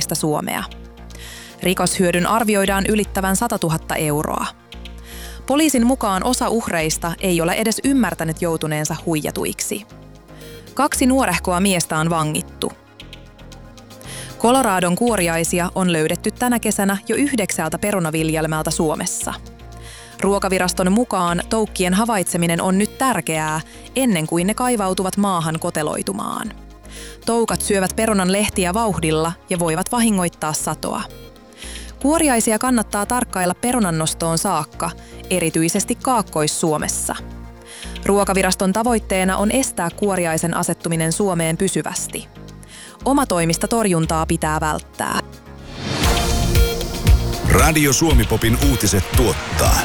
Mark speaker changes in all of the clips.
Speaker 1: keskistä Suomea. Rikoshyödyn arvioidaan ylittävän 100 000 euroa. Poliisin mukaan osa uhreista ei ole edes ymmärtänyt joutuneensa huijatuiksi. 2 nuorehkoa miestä on vangittu. Coloradon kuoriaisia on löydetty tänä kesänä jo 9 perunaviljelmältä Suomessa. Ruokaviraston mukaan toukkien havaitseminen on nyt tärkeää ennen kuin ne kaivautuvat maahan koteloitumaan. Toukat syövät perunan lehtiä vauhdilla ja voivat vahingoittaa satoa. Kuoriaisia kannattaa tarkkailla perunannostoon saakka, erityisesti Kaakkois-Suomessa. Ruokaviraston tavoitteena on estää kuoriaisen asettuminen Suomeen pysyvästi. Omatoimista torjuntaa pitää välttää.
Speaker 2: Radio Suomi-popin uutiset tuottaa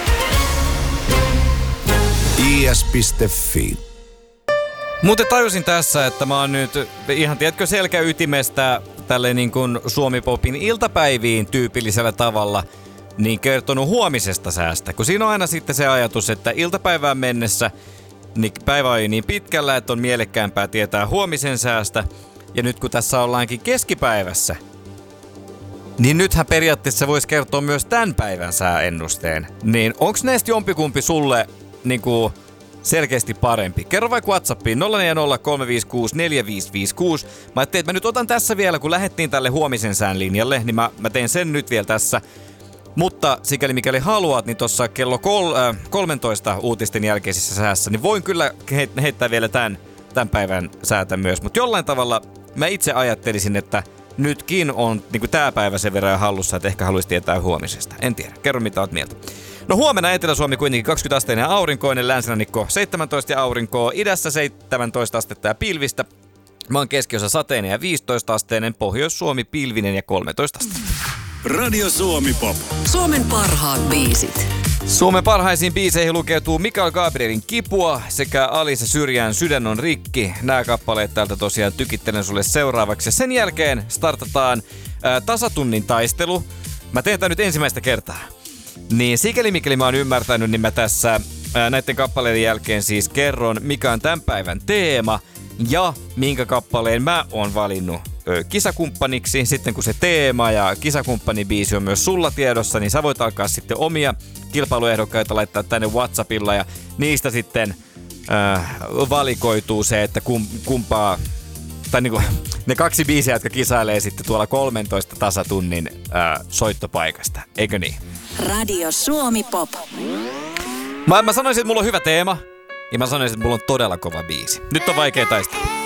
Speaker 2: is.fi.
Speaker 3: Muuten tajusin tässä, että mä oon nyt ihan tiedätkö selkäytimestä tälle niin kuin Suomi-popin iltapäiviin tyypillisellä tavalla niin kertonut huomisesta säästä. Kun siinä on aina sitten se ajatus, että iltapäivään mennessä niin päivä on niin pitkällä, että on mielekkäämpää tietää huomisen säästä. Ja nyt kun tässä ollaankin keskipäivässä, niin nythän periaatteessa voisi kertoa myös tämän päivän sääennusteen. Niin onks näistä jompikumpi sulle niinku selkeästi parempi? Kerro vaikka WhatsAppiin 0403564556. Mä ajattelin, että mä nyt otan tässä vielä, kun lähdettiin tälle huomisen sään linjalle, niin mä teen sen nyt vielä tässä. Mutta sikäli mikäli haluat, niin tuossa kello 13 uutisten jälkeisessä säässä, niin voin kyllä heittää vielä tämän päivän säätä myös. Mutta jollain tavalla mä itse ajattelisin, että nytkin on niin tää päivä sen verran hallussa, että ehkä haluaisi tietää huomisesta. En tiedä. Kerro mitä oot mieltä. No huomenna Etelä-Suomi kuitenkin 20 asteinen aurinkoinen, länsirannikko 17 ja aurinkoa, idässä 17 astetta ja pilvistä. Maan keskiosa sateinen ja 15 asteinen, Pohjois-Suomi pilvinen ja 13 astetta.
Speaker 2: Radio Suomi-pop.
Speaker 4: Suomen parhaat biisit.
Speaker 3: Suomen parhaisiin biiseihin lukeutuu Mikael Gabrielin Kipua sekä Alisa Syrjään Sydän on rikki. Nämä kappaleet täältä tosiaan tykittelen sulle seuraavaksi. Ja sen jälkeen startataan tasatunnin taistelu. Mä teen tää nyt ensimmäistä kertaa. Niin sikäli mikäli mä oon ymmärtänyt, niin mä tässä näiden kappaleiden jälkeen siis kerron, mikä on tämän päivän teema ja minkä kappaleen mä oon valinnut kisakumppaniksi. Sitten kun se teema ja kisakumppanibiisi on myös sulla tiedossa, niin sä voit alkaa sitten omia kilpailuehdokkaita laittaa tänne WhatsAppilla ja niistä sitten valikoituu se, että kumpaa, tai niinku ne 2 biisiä, jotka kisailee sitten tuolla 13 tasatunnin soittopaikasta. Eikö niin?
Speaker 4: Radio Suomi-pop.
Speaker 3: Mä sanoisin, että mulla on hyvä teema ja mä sanoisin, että mulla on todella kova biisi. Nyt on vaikea taistella.